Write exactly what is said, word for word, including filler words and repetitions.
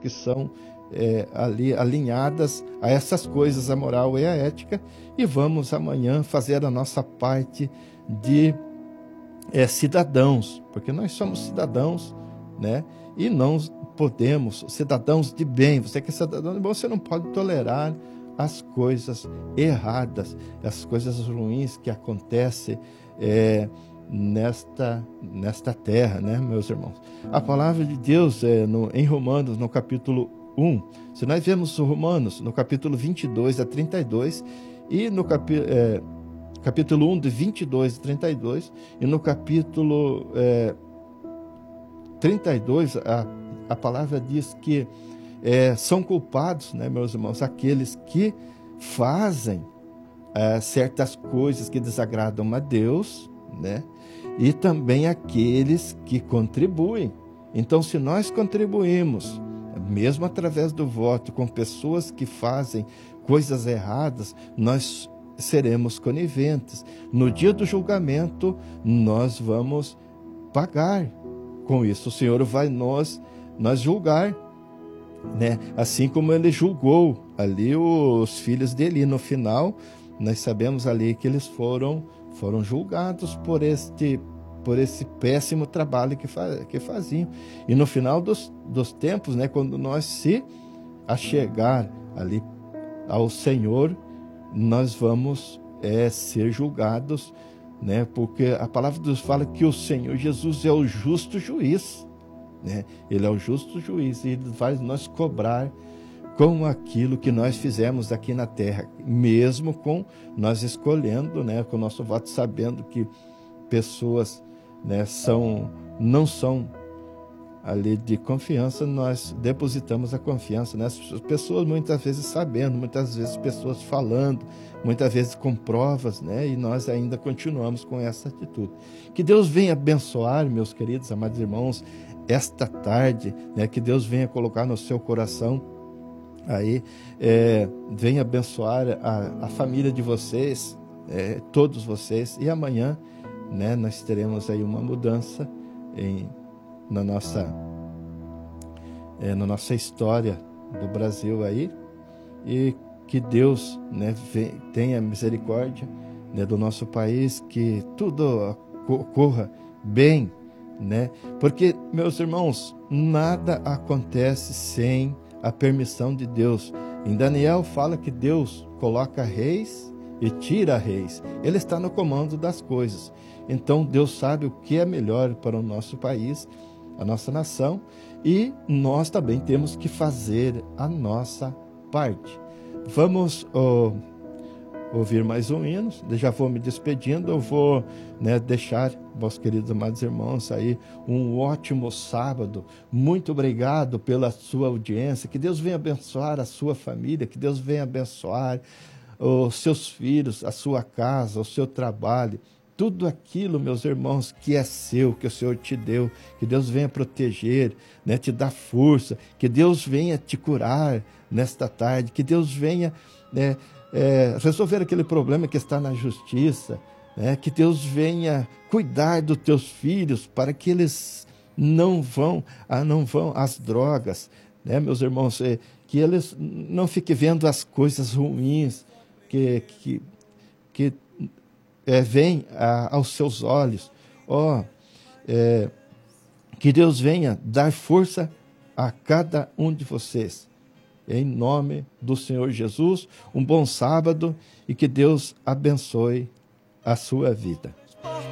que são é, ali alinhadas a essas coisas, a moral e a ética, e vamos amanhã fazer a nossa parte de é, cidadãos, porque nós somos cidadãos, né? E não podemos, cidadãos de bem. Você que é cidadão de bem, você não pode tolerar as coisas erradas, as coisas ruins que acontecem é, nesta, nesta terra, né, meus irmãos? A palavra de Deus é no, em Romanos, no capítulo um, se nós vemos Romanos, no capítulo vinte e dois a trinta e dois, e no capi, é, capítulo um, de vinte e dois a trinta e dois, e no capítulo é, trinta e dois, a, a palavra diz que é, são culpados, né, meus irmãos, aqueles que fazem é, certas coisas que desagradam a Deus, né, e também aqueles que contribuem. Então, se nós contribuímos, mesmo através do voto, com pessoas que fazem coisas erradas, nós seremos coniventes. No dia do julgamento, nós vamos pagar com isso. O Senhor vai nos, nos julgar, né? Assim como ele julgou ali os filhos de Eli. No final, nós sabemos ali que eles foram, foram julgados por este por esse péssimo trabalho que, fa que faziam. E no final dos, dos tempos, né, quando nós se achegar ali ao Senhor, nós vamos é, ser julgados, né, porque a palavra de Deus fala que o Senhor Jesus é o justo juiz, né? Ele é o justo juiz e ele vai nos cobrar com aquilo que nós fizemos aqui na terra, mesmo com nós escolhendo, né, com o nosso voto, sabendo que pessoas, né, são, não são ali de confiança, nós depositamos a confiança nessas pessoas, muitas vezes sabendo, muitas vezes pessoas falando, muitas vezes com provas, né, e nós ainda continuamos com essa atitude. Que Deus venha abençoar, meus queridos, amados irmãos, esta tarde, né, que Deus venha colocar no seu coração aí, é, venha abençoar a, a família de vocês, é, todos vocês, e amanhã, né, nós teremos aí uma mudança em, na, nossa, é, na nossa história do Brasil aí, e que Deus, né, vem, tenha misericórdia, né, do nosso país, que tudo ocorra bem, né, porque, meus irmãos, nada acontece sem a permissão de Deus. Em Daniel fala que Deus coloca reis e tira reis. Ele está no comando das coisas. Então Deus sabe o que é melhor para o nosso país, a nossa nação, e nós também temos que fazer a nossa parte. Vamos oh, ouvir mais um hino, já vou me despedindo, eu vou, né, deixar, meus queridos amados irmãos, aí um ótimo sábado. Muito obrigado pela sua audiência, que Deus venha abençoar a sua família, que Deus venha abençoar os seus filhos, a sua casa, o seu trabalho, tudo aquilo, meus irmãos, que é seu, que o Senhor te deu, que Deus venha proteger, né, te dar força, que Deus venha te curar nesta tarde, que Deus venha, né, é, resolver aquele problema que está na justiça, né, que Deus venha cuidar dos teus filhos para que eles não vão, ah, não vão às drogas, né, meus irmãos, é, que eles não fiquem vendo as coisas ruins que, que, que é, vêm a, aos seus olhos. Oh, é, que Deus venha dar força a cada um de vocês. Em nome do Senhor Jesus, um bom sábado e que Deus abençoe a sua vida.